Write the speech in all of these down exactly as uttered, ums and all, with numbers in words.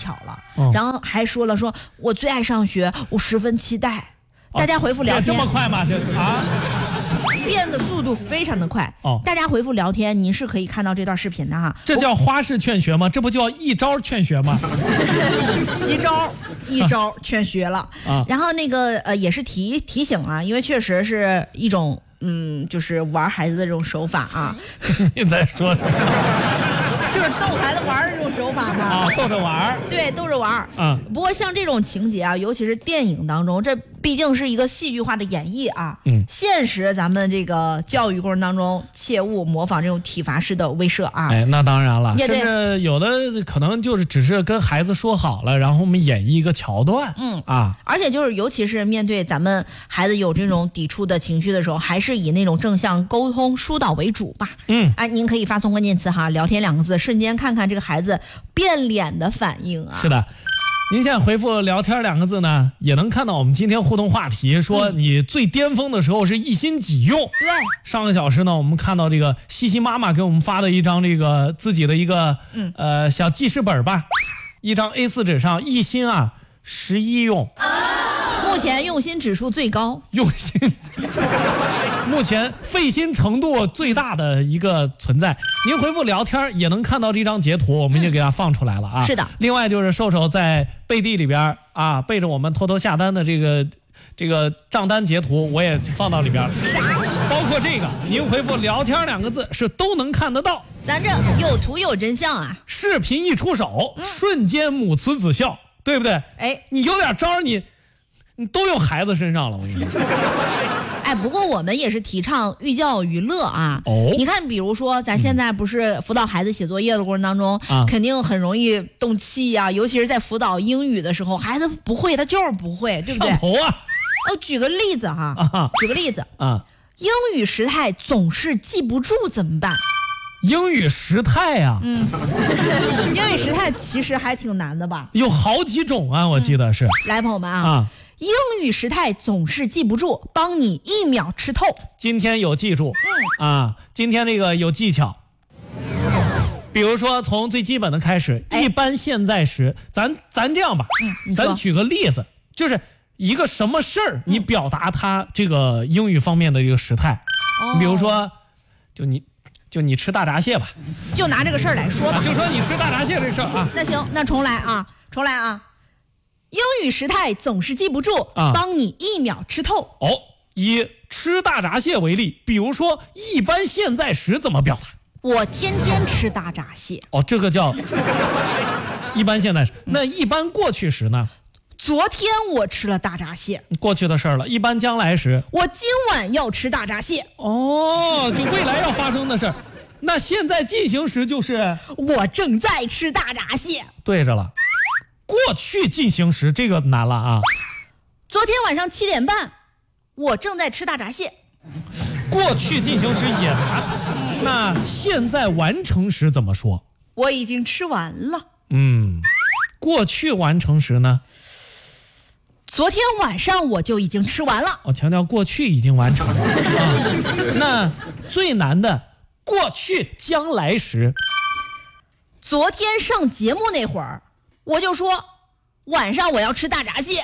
巧了， 嗯、 然后还说了说我最爱上学，我十分期待。大家回复聊天， 这么快吗？这啊， 变的速度非常的快。 哦， 大家回复聊天，您是可以看到这段视频的哈。 这叫花式劝学吗？这不叫一招劝学吗？ 奇招，一招劝学了。 啊， 然后那个呃，也是提提醒啊，因为确实是一种嗯，就是玩孩子的这种手法啊。 你在说什么？ 就是逗孩子玩的这种手法嘛。 啊，逗着玩。 对，逗着玩。 嗯。 不过像这种情节啊，尤其是电影当中，这毕竟是一个戏剧化的演绎啊。 嗯。 现实咱们这个教育过程当中，切勿模仿这种体罚式的威慑啊。 哎，那当然了，甚至有的可能就是只是跟孩子说好了，然后我们演绎一个桥段。 嗯啊。 而且就是尤其是面对咱们孩子有这种抵触的情绪的时候，还是以那种正向沟通疏导为主吧。 嗯。 哎，您可以发送关键词哈，聊天两个字，瞬间看看这个孩子变脸的反应啊。 是的。您现在回复聊天两个字呢，也能看到我们今天互动话题，说你最巅峰的时候是一心几用。 对， 上个小时呢，我们看到这个西西妈妈给我们发的一张这个自己的一个、嗯、呃小记事本吧，一张 A 四 纸上一心啊十一用。 目前用心指数最高， 用心目前费心程度最大的一个存在。您回复聊天也能看到这张截图，我们已经给它放出来了啊。 是的。 另外就是瘦瘦在背地里边啊，背着我们偷偷下单的这个这个账单截图，我也放到里边。包括这个，您回复聊天两个字是都能看得到。 咱这有图有真相啊！ 视频一出手，嗯、瞬间母慈子孝，对不对？ 哎， 你有点招你。你都用孩子身上了，我跟你说。 哎，不过我们也是提倡寓教于乐啊。 哦， 你看，比如说咱现在不是辅导孩子写作业的过程当中，嗯、肯定很容易动气呀、啊，尤其是在辅导英语的时候，孩子不会，他就是不会，对不对？ 上头啊！ 哦，举个例子哈， 啊、 举个例子啊， 英语时态总是记不住怎么办？ 英语时态啊， 嗯，英语时态其实还挺难的吧？ 有好几种啊，我记得是。嗯、 来，朋友们啊。 啊英语时态总是记不住，帮你一秒吃透。 今天有记住，嗯啊，今天这个有技巧。比如说从最基本的开始，哎、一般现在时，咱咱这样吧， 嗯、 咱举个例子，就是一个什么事儿，你表达它这个英语方面的一个时态。 嗯、 比如说，就你就你吃大闸蟹吧， 就拿这个事儿来说吧、 啊，就说你吃大闸蟹这事儿啊。 那行，那重来啊，重来啊。英语时态总是记不住，啊、帮你一秒吃透。 哦，以吃大闸蟹为例，比如说一般现在时怎么表达？ 我天天吃大闸蟹。 哦，这个叫一般现在时。那一般过去时呢？ 昨天我吃了大闸蟹， 过去的事儿了。一般将来时， 我今晚要吃大闸蟹。 哦，就未来要发生的事儿。那现在进行时就是我正在吃大闸蟹。 对着了。过去进行时这个难了啊！ 昨天晚上七点半，我正在吃大闸蟹。 过去进行时也难，那现在完成时怎么说？ 我已经吃完了。 嗯，过去完成时呢？ 昨天晚上我就已经吃完了。 我强调过去已经完成了啊。那最难的过去将来时， 昨天上节目那会儿。我就说晚上我要吃大闸蟹，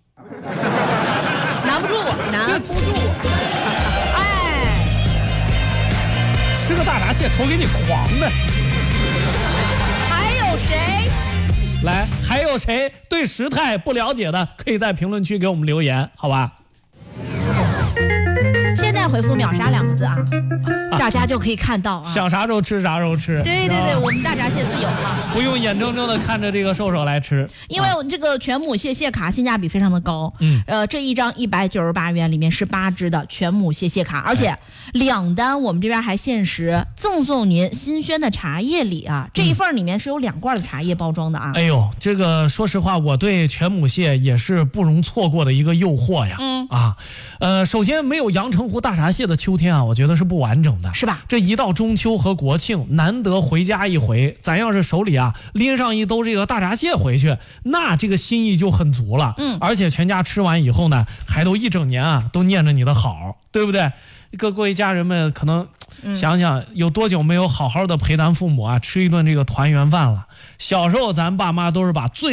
难不住我，难不住我。哎， 吃个大闸蟹瞅给你狂的。 还有谁？ 来，还有谁对时态不了解的，可以在评论区给我们留言，好吧？ 现在回复秒杀两个字啊，啊大家就可以看到啊， 想啥时候吃啥时候吃。 对对对，我们大闸蟹自由了， 不用眼睁睁的看着这个瘦瘦来吃。 因为这个全母蟹蟹卡性价比非常的高，嗯，呃，这一张一百九十八元里面是八只的全母蟹蟹卡，而且两单我们这边还限时赠送您新鲜的茶叶礼啊，这一份里面是有两罐的茶叶包装的啊。 哎呦，这个说实话，我对全母蟹也是不容错过的一个诱惑呀。嗯啊，呃，首先没有阳澄湖大闸蟹的秋天啊，我觉得是不完整的， 是吧？ 这一到中秋和国庆，难得回家一回，咱要是手里啊拎上一兜这个大闸蟹回去，那这个心意就很足了。嗯，而且全家吃完以后呢，还都一整年啊都念着你的好，对不对？各各位家人们可能想想有多久没有好好的陪咱父母啊吃一顿这个团圆饭了。小时候咱爸妈都是把最